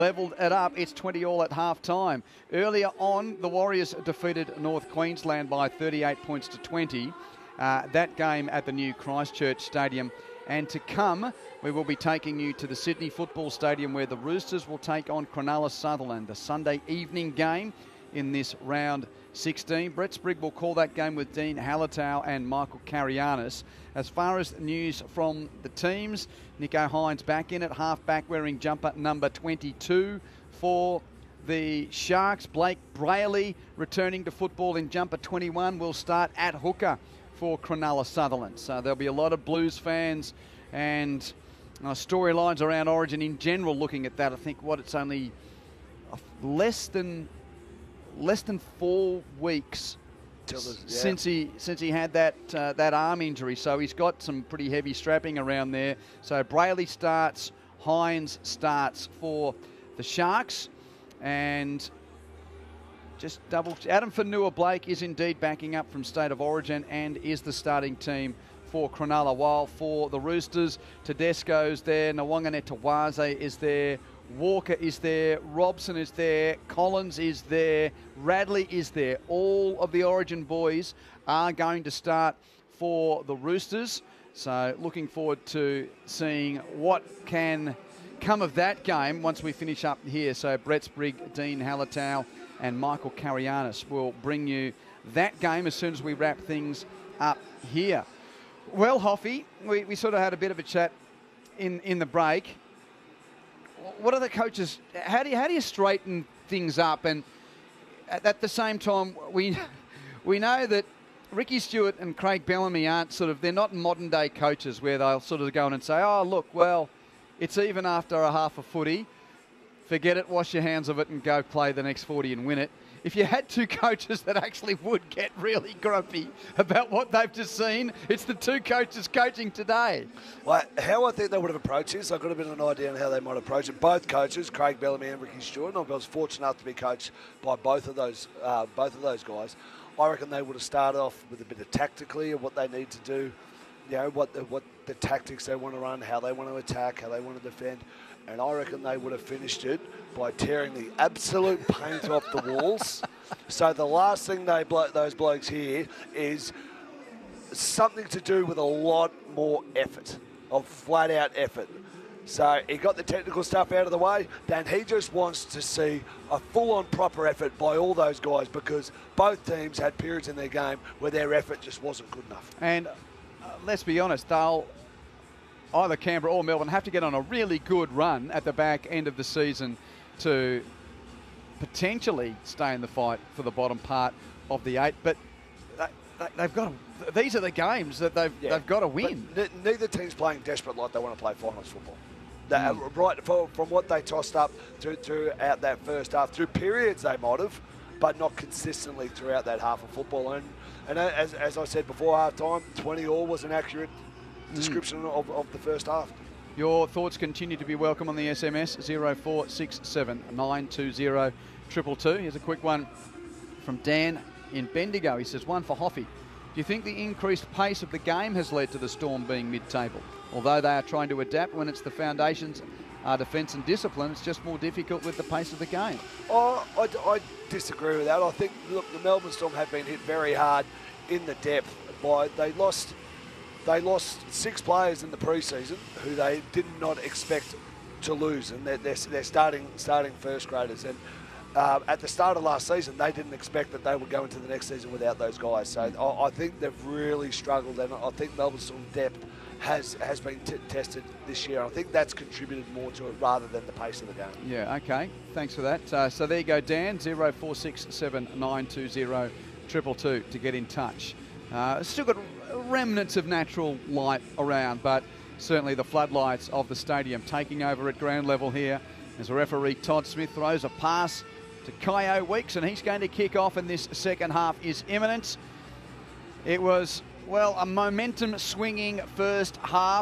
levelled it up. It's 20-all at half-time. Earlier on, the Warriors defeated North Queensland by 38 points to 20. That game at the new Christchurch Stadium. And to come, we will be taking you to the Sydney Football Stadium where the Roosters will take on Cronulla Sutherland, a Sunday evening game in this round 16. Brett Sprigg will call that game with Dean Hallertau and Michael Karianis. As far as news from the teams, Nicho Hynes back in at half-back wearing jumper number 22 for the Sharks. Blake Brayley returning to football in jumper 21 will start at hooker for Cronulla Sutherland. So there'll be a lot of Blues fans and storylines around Origin in general looking at that. I think it's only less than 4 weeks since he had that arm injury. So he's got some pretty heavy strapping around there. So Brayley starts, Hynes starts for the Sharks, and just Adam Fanua-Blake is indeed backing up from State of Origin and is the starting team for Cronulla. While for the Roosters, Tedesco's there, Nawaqanitawase is there, Walker is there, Robson is there, Collins is there, Radley is there. All of the Origin boys are going to start for the Roosters. So looking forward to seeing what can come of that game once we finish up here. So Brett Sprigg, Dean Hallertau and Michael Karianis will bring you that game as soon as we wrap things up here. Well, Hoffy, we sort of had a bit of a chat in the break. What are the coaches? How do you straighten things up? And at the same time, we know that Ricky Stewart and Craig Bellamy they're not modern day coaches where they'll sort of go in and say, oh, look, well, it's even after a half a footy. Forget it, wash your hands of it and go play the next 40 and win it. If you had two coaches that actually would get really grumpy about what they've just seen, it's the two coaches coaching today. Well, how I think they would have approached this, I've got a bit of an idea on how they might approach it. Both coaches, Craig Bellamy and Ricky Stewart, and I was fortunate enough to be coached by both of those guys. I reckon they would have started off with a bit of tactically of what they need to do, what the tactics they want to run, how they want to attack, how they want to defend. And I reckon they would have finished it by tearing the absolute paint off the walls. So the last thing those blokes hear is something to do with a lot more effort, of flat-out effort. So he got the technical stuff out of the way, then he just wants to see a full-on proper effort by all those guys because both teams had periods in their game where their effort just wasn't good enough. And let's be honest, either Canberra or Melbourne have to get on a really good run at the back end of the season to potentially stay in the fight for the bottom part of the 8. But they've got to, these are the games that they've got to win. But neither team's playing desperate like they want to play finals football. Right from what they tossed up throughout that first half, through periods they might have, but not consistently throughout that half of football. And as I said before half-time, 20-all was an accurate description of the first half. Your thoughts continue to be welcome on the SMS 0467 920 222. Here's a quick one from Dan in Bendigo. He says, one for Hoffy. Do you think the increased pace of the game has led to the Storm being mid-table? Although they are trying to adapt when it's the foundations are defence and discipline, it's just more difficult with the pace of the game. Oh, I disagree with that. I think the Melbourne Storm have been hit very hard in the depth. They lost 6 players in the pre-season who they did not expect to lose, and they're starting first graders. And at the start of last season, they didn't expect that they would go into the next season without those guys. So I think they've really struggled, and I think Melbourne Storm depth has been tested this year. I think that's contributed more to it rather than the pace of the game. Yeah, okay. Thanks for that. So there you go, Dan. 0467 920 222 to get in touch. Still got remnants of natural light around, but certainly the floodlights of the stadium taking over at ground level here as referee Todd Smith throws a pass to Kaio Weeks, and he's going to kick off, and this second half is imminent. It was, well, a momentum swinging first half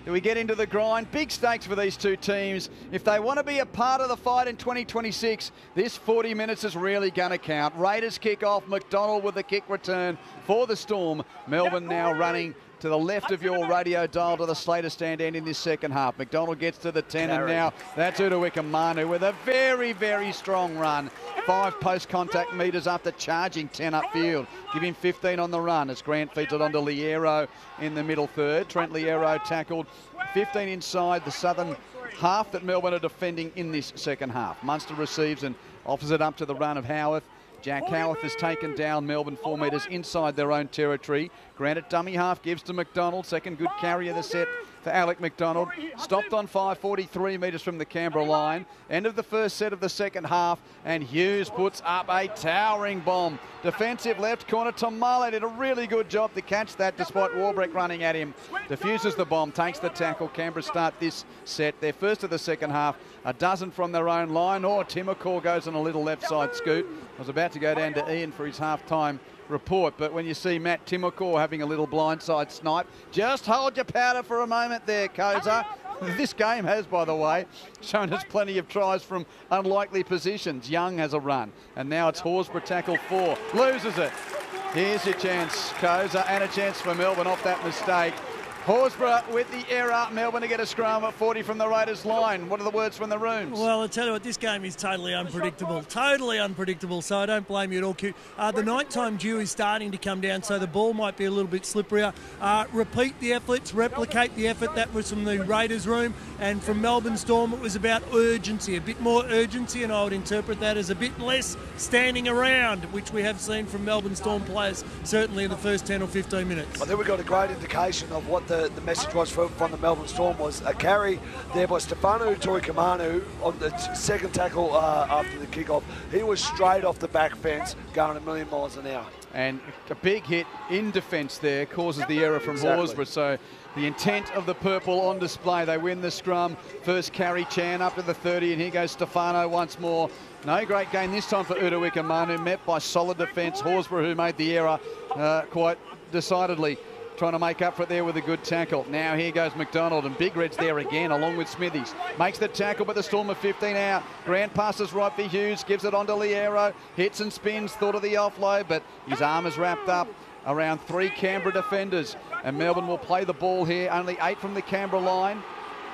Do we get into the grind? Big stakes for these two teams. If they want to be a part of the fight in 2026, this 40 minutes is really going to count. Raiders kick off. McDonald with the kick return for the Storm. Melbourne now running to the left of your radio dial to the Slater stand end in this second half. McDonald gets to the 10 and now that's Utuika Manu with a very, very strong run. 5 post-contact metres after charging 10 upfield. Give him 15 on the run as Grant feeds it onto Liero in the middle third. Trent Liero tackled 15 inside the southern half that Melbourne are defending in this second half. Munster receives and offers it up to the run of Howarth. Jack Howarth has taken down Melbourne 4 metres inside their own territory. Granted, dummy half gives to McDonald. Second good carry of the set for Alec McDonald. Stopped on 5:43 metres from the Canberra line. End of the first set of the second half, and Hughes puts up a towering bomb. Defensive left corner. Tomala did a really good job to catch that despite Warbrick running at him. Diffuses the bomb, takes the tackle. Canberra start this set. Their first of the second half. A dozen from their own line. Timokor goes on a little left side scoot. I was about to go down to Ian for his half-time report, but when you see Matt Timokor having a little blindside snipe, just hold your powder for a moment there, Koza. This game has, by the way, shown us plenty of tries from unlikely positions. Young has a run, and now it's Horsburgh tackle 4. Loses it. Here's your chance, Koza, and a chance for Melbourne off that mistake. Horsburgh with the error. Melbourne to get a scrum at 40 from the Raiders line. What are the words from the rooms? Well, I'll tell you what, this game is totally unpredictable. Totally unpredictable, so I don't blame you at all, Q. The nighttime dew is starting to come down, so the ball might be a little bit slipperier. Repeat the efforts, replicate the effort. That was from the Raiders room, and from Melbourne Storm it was about urgency, a bit more urgency, and I would interpret that as a bit less standing around, which we have seen from Melbourne Storm players, certainly in the first 10 or 15 minutes. I think we got a great indication of what the message was from the Melbourne Storm. Was a carry there by Stefano Tuikamanu on the second tackle after the kickoff. He was straight off the back fence going a million miles an hour. And a big hit in defence there causes the error from Horsburgh. So the intent of the purple on display. They win the scrum. First carry, Chan up to the 30, and here goes Stefano once more. No great gain this time for Utuika Manu, met by solid defence. Horsburgh, who made the error quite decidedly, trying to make up for it there with a good tackle. Now here goes McDonald, and Big Red's there again along with Smithies. Makes the tackle, but the Storm of 15 out. Grant passes right for Hughes, gives it on to Liero. Hits and spins, thought of the offload, but his arm is wrapped up around 3 Canberra defenders. And Melbourne will play the ball here. Only 8 from the Canberra line.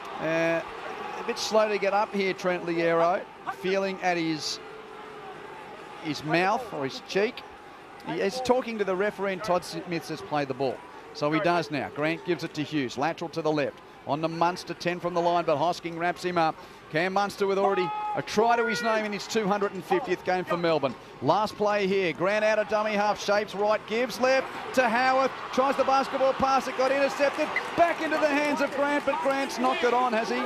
A bit slow to get up here, Trent Liero. Feeling at his mouth or his cheek. He's talking to the referee, and Todd Smith says play the ball. So he does now. Grant gives it to Hughes. Lateral to the left. On to Munster, 10 from the line, but Hosking wraps him up. Cam Munster with already a try to his name in his 250th game for Melbourne. Last play here. Grant out of dummy half, shapes right, gives left to Howarth. Tries the basketball pass. It got intercepted. Back into the hands of Grant, but Grant's knocked it on, has he?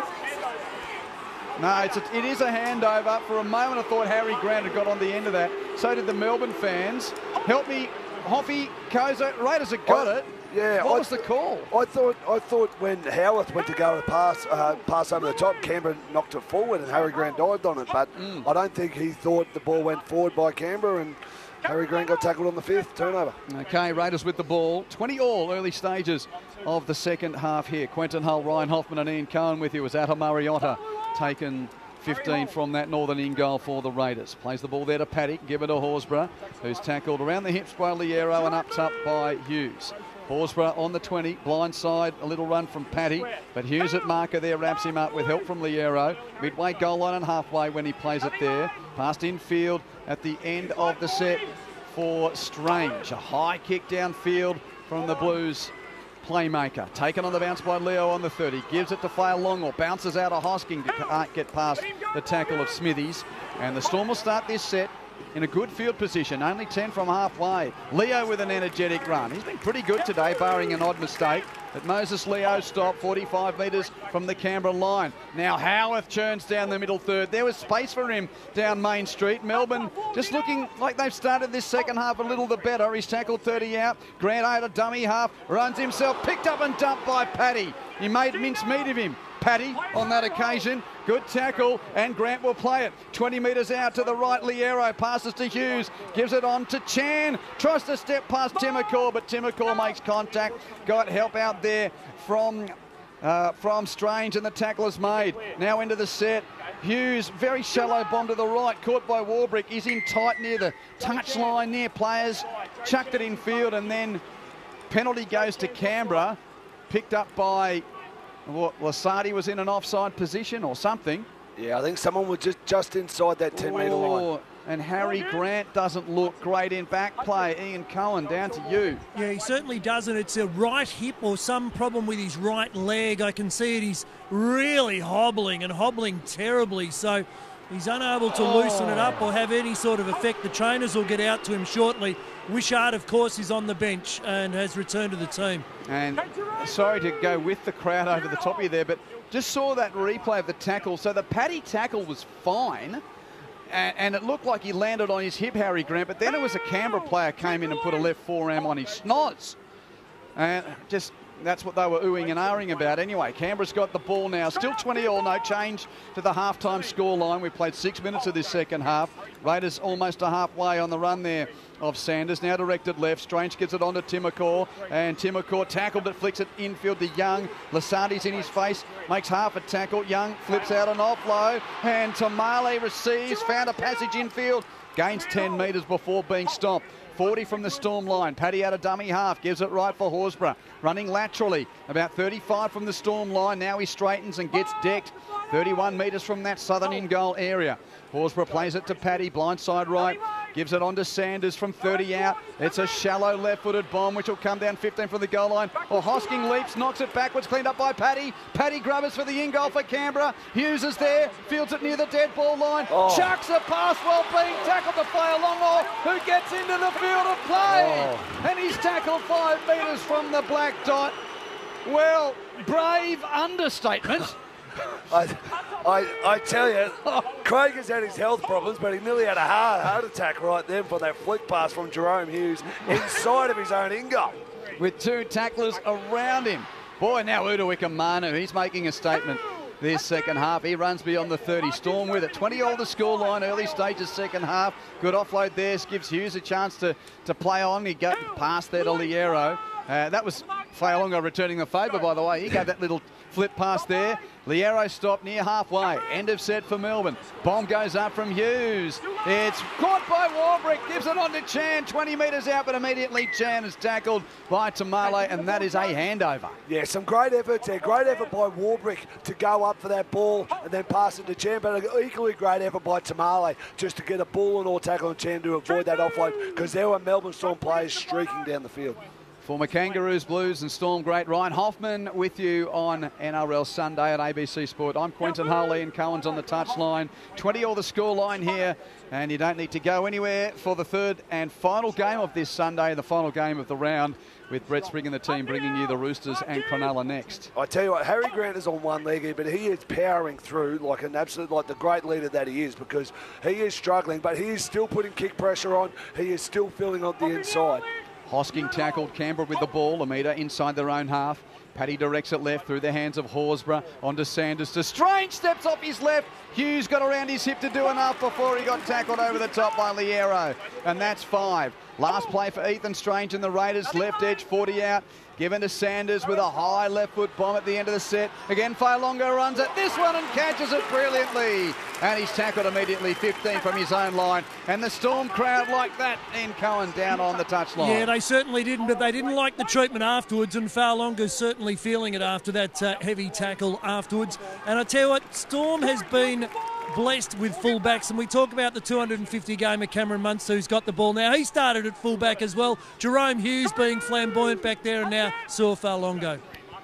No, it is a handover. For a moment I thought Harry Grant had got on the end of that. So did the Melbourne fans. Help me, Hoffy, Koza. Raiders have got it. Yeah, what was the call? I thought when Howarth went to go to pass over the top, Canberra knocked it forward and Harry Grant dived on it. But I don't think he thought the ball went forward by Canberra, and Harry Grant got tackled on the 5th turnover. Okay, Raiders with the ball. 20 all, early stages of the second half here. Quentin Hull, Ryan Hoffman and Ian Cohen with you as Atta Mariotta taken 15 from that northern in goal for the Raiders. Plays the ball there to Paddock, give it to Horsburgh, who's tackled around the hips by Liero and up top by Hughes. Horsburgh on the 20, blindside, a little run from Paddy, but Hughes at marker there wraps him up with help from Liero. Midway goal line and halfway when he plays it there. Past infield at the end of the set for Strange. A high kick downfield from the Blues playmaker. Taken on the bounce by Leo on the 30. Gives it to Fail Longall. Bounces out of Hosking to get past the tackle of Smithies. And the Storm will start this set in a good field position. Only 10 from halfway. Leo with an energetic run. He's been pretty good today, barring an odd mistake. But Moses Leo stopped 45 metres from the Canberra line. Now Howarth churns down the middle third. There was space for him down Main Street. Melbourne just looking like they've started this second half a little the better. He's tackled 30 out. Grant out a dummy half. Runs himself. Picked up and dumped by Paddy. He made mincemeat of him. Paddy on that occasion. Good tackle, and Grant will play it. 20 metres out to the right, Liero passes to Hughes, gives it on to Chan, tries to step past Timokor, but Timokor makes contact. Got help out there from from Strange, and the tackle is made. Now into the set. Hughes, very shallow bomb to the right, caught by Warbrick. He's in tight near the touch line, near players. Chucked it in field, and then penalty goes to Canberra. Picked up by Lasardi, was in an offside position or something. Yeah, I think someone was just inside that 10-metre line. And Harry Grant doesn't look great in back play. Ian Cohen, down to you. Yeah, he certainly doesn't. It's a right hip or some problem with his right leg. I can see it. He's really hobbling and hobbling terribly. So he's unable to loosen it up or have any sort of effect. The trainers will get out to him shortly. Wishart, of course, is on the bench and has returned to the team. And sorry to go with the crowd over the top of you there, but just saw that replay of the tackle. So the Paddy tackle was fine. And it looked like he landed on his hip, Harry Grant, but then it was a Canberra player came in and put a left forearm on his schnoz. And just, that's what they were oohing and ahhing about. Anyway, Canberra's got the ball now. Still 20-all, no change to the halftime scoreline. We've played 6 minutes of this second half. Raiders almost a halfway on the run there of Sanders. Now directed left. Strange gets it on to Timokor. And Timokor tackled it, flicks it infield to Young. Lasardi's in his face, makes half a tackle. Young flips out an offload. And Tamale receives, found a passage infield. Gains 10 metres before being stopped. 40 from the Storm line. Paddy out a dummy half. Gives it right for Horsburgh. Running laterally. About 35 from the Storm line. Now he straightens and gets decked. 31 metres from that southern in-goal area. Horsburgh plays it to Paddy. Blindside right. Gives it on to Sanders from 30 out. It's a shallow left-footed bomb which will come down 15 from the goal line. Or Hosking leaps, knocks it backwards, cleaned up by Paddy. Paddy Grubbers for the in-goal for Canberra. Hughes is there, fields it near the dead ball line. Chucks a pass while being tackled to Fa'alongo, who gets into the field of play. And he's tackled 5 metres from the black dot. Well, brave understatement. I tell you, Craig has had his health problems, but he nearly had a heart attack right then for that flick pass from Jerome Hughes inside of his own in-goal. With 2 tacklers around him. Boy, now Udawikamanu, he's making a statement this second half. He runs beyond the 30. Storm with it. 20-all the scoreline, early stages second half. Good offload there, gives Hughes a chance to play on. He got past there to Liero. That was Fa'alongo returning the favour, by the way. He gave that little flip pass there. Liero stopped near halfway. End of set for Melbourne. Bomb goes up from Hughes. It's caught by Warbrick. Gives it on to Chan. 20 metres out, but immediately Chan is tackled by Tamale, and that is a handover. Yeah, some great efforts there. Great effort by Warbrick to go up for that ball and then pass it to Chan, but an equally great effort by Tamale just to get a ball and all tackle on Chan to avoid that offload, because there were Melbourne Storm players streaking down the field. Former Kangaroos, Blues and Storm great Ryan Hoffman with you on NRL Sunday at ABC Sport. I'm Quentin Harley and Cohen's on the touchline. 20-all the scoreline here, and you don't need to go anywhere for the third and final game of this Sunday, the final game of the round, with Brett Sprigg and the team bringing you the Roosters and Cronulla next. I tell you what, Harry Grant is on one leg here, but he is powering through like an absolute, like the great leader that he is, because he is struggling, but he is still putting kick pressure on. He is still filling on the inside. Hosking tackled Canberra with the ball. A metre inside their own half. Paddy directs it left through the hands of Horsburgh. Onto Sanders. To Strange, steps off his left. Hughes got around his hip to do enough before he got tackled over the top by Liero. And that's 5. Last play for Ethan Strange and the Raiders. Left edge, 40 out. Given to Sanders with a high left foot bomb at the end of the set. Again, Fa'alongo runs at this one and catches it brilliantly. And he's tackled immediately, 15 from his own line. And the Storm crowd like that in Cohen down on the touchline. Yeah, they certainly didn't, but they didn't like the treatment afterwards, and Fa'alongo's certainly feeling it after that heavy tackle afterwards. And I tell you what, Storm has been blessed with fullbacks, and we talk about the 250 gamer Cameron Munster, who's got the ball now. He started at fullback as well. Jerome Hughes being flamboyant back there, and now Saw Fa'alongo.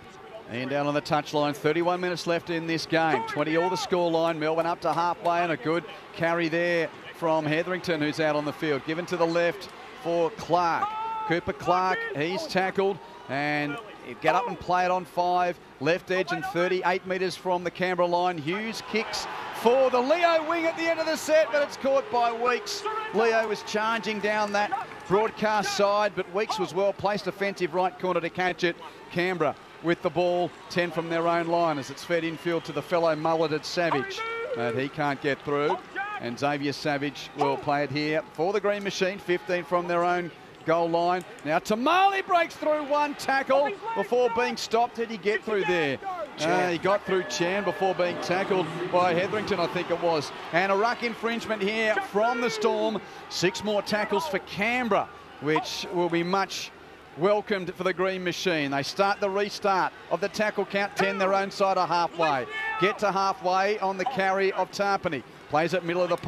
And down on the touchline, 31 minutes left in this game. 20-all the scoreline. Melbourne up to halfway, and a good carry there from Hetherington, who's out on the field. Given to the left for Clark. Cooper Clark, he's tackled, and get up and play it on 5. Left edge and 38 metres from the Canberra line. Hughes kicks for the Leo wing at the end of the set, but it's caught by Weeks. Leo was charging down that broadcast side, but Weeks was well placed offensive right corner to catch it. Canberra with the ball, 10 from their own line as it's fed infield to the fellow mulleted Savage. But he can't get through, and Xavier Savage will play it here for the Green Machine, 15 from their own goal line. Now Tamale breaks through one tackle before being stopped. Did he get through there? Chan. He got through Chan before being tackled by Hetherington, I think it was. And a ruck infringement here from the Storm. 6 more tackles for Canberra, which will be much welcomed for the Green Machine. They start the restart of the tackle count, 10 their own side of halfway. Get to halfway on the carry of Tarpany. Plays it middle of the